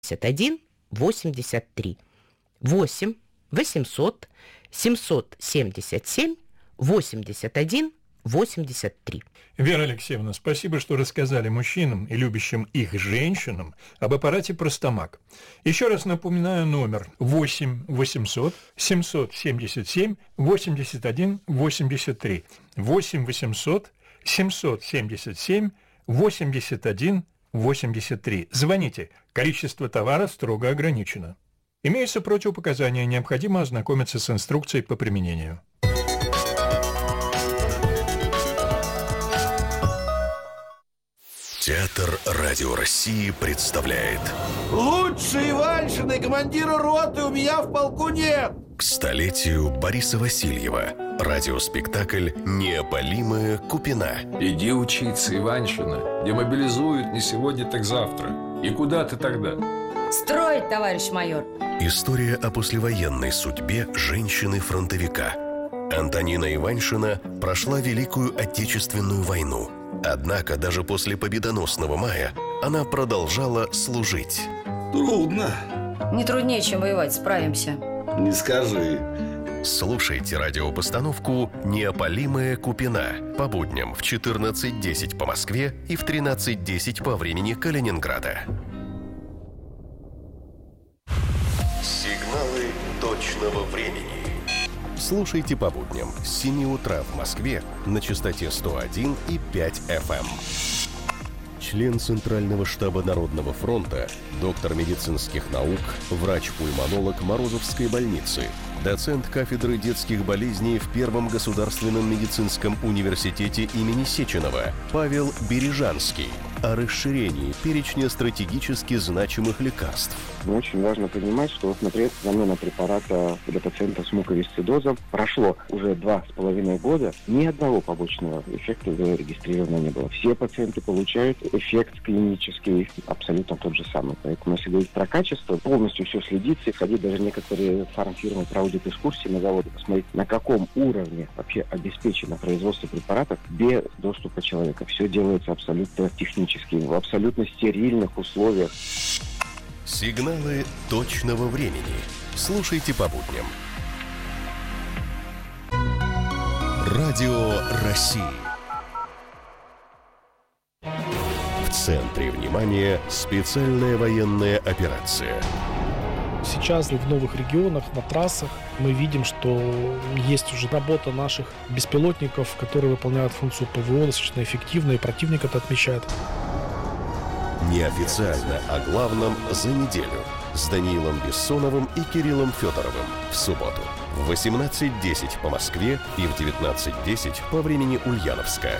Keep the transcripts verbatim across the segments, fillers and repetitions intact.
один восемьдесят три. восемь восемьсот семьсот семьдесят семь восемьдесят один восемьдесят три. Вера Алексеевна, спасибо, что рассказали мужчинам и любящим их женщинам об аппарате Простомаг. Еще раз напоминаю номер восемь восемьсот семьсот семьдесят семь восемьдесят один восемьдесят три. восемь восемьсот семьсот семьдесят семь восемьдесят один восемьдесят три. Звоните. Количество товара строго ограничено. Имеются противопоказания, необходимо ознакомиться с инструкцией по применению. Театр Радио России представляет: лучшие Иваншины командира роты у меня в полку нет. К столетию Бориса Васильева радиоспектакль «Неопалимая Купина». Иди учиться, Иваншина. Демобилизуют не сегодня, так завтра. И куда ты тогда? Строить, товарищ майор. История о послевоенной судьбе женщины-фронтовика. Антонина Иваншина прошла Великую Отечественную войну. Однако даже после победоносного мая она продолжала служить. Трудно. Не труднее, чем воевать, справимся. Не скажи. Слушайте радиопостановку «Неопалимая Купина» по будням в четырнадцать десять по Москве и в тринадцать десять по времени Калининграда. Сигналы точного времени. Слушайте по будням с семи утра в Москве на частоте сто один и пять эф эм. Член Центрального штаба Народного фронта, доктор медицинских наук, врач-пульмонолог Морозовской больницы, доцент кафедры детских болезней в Первом государственном медицинском университете имени Сеченова Павел Бережанский о расширении перечня стратегически значимых лекарств. Очень важно понимать, что, например, замена препарата для пациентов с муковисцидозом прошло уже два с половиной года, ни одного побочного эффекта зарегистрировано не было. Все пациенты получают эффект клинический абсолютно тот же самый. Поэтому, если говорить про качество, полностью все следится, и ходить даже некоторые фармфирмы проводят экскурсии на заводы, посмотреть, на каком уровне вообще обеспечено производство препаратов без доступа человека. Все делается абсолютно технически, в абсолютно стерильных условиях. Сигналы точного времени. Слушайте по будням. Радио России. В центре внимания специальная военная операция. Сейчас в новых регионах, на трассах мы видим, что есть уже работа наших беспилотников, которые выполняют функцию ПВО достаточно эффективно, и противник это отмечает. Неофициально о главном за неделю с Даниилом Бессоновым и Кириллом Федоровым в субботу в восемнадцать десять по Москве и в девятнадцать десять по времени Ульяновска.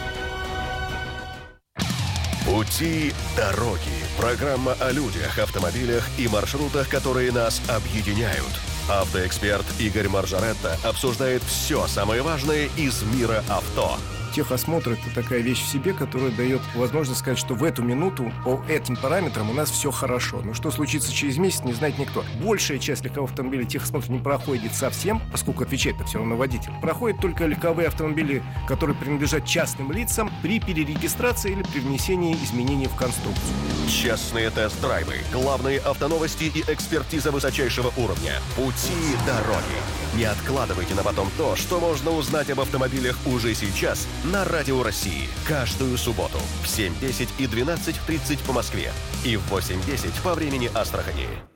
Пути дороги. Программа о людях, автомобилях и маршрутах, которые нас объединяют. Автоэксперт Игорь Маржаретта обсуждает все самое важное из мира авто. Техосмотр – это такая вещь в себе, которая дает возможность сказать, что в эту минуту по этим параметрам у нас все хорошо. Но что случится через месяц, не знает никто. Большая часть легковых автомобилей техосмотр не проходит совсем, поскольку отвечает-то все равно водитель. Проходят только легковые автомобили, которые принадлежат частным лицам при перерегистрации или при внесении изменений в конструкцию. Честные тест-драйвы, главные автоновости и экспертиза высочайшего уровня. Пути дороги. Не откладывайте на потом то, что можно узнать об автомобилях уже сейчас на Радио России. Каждую субботу в семь десять и двенадцать тридцать по Москве и в восемь десять по времени Астрахани.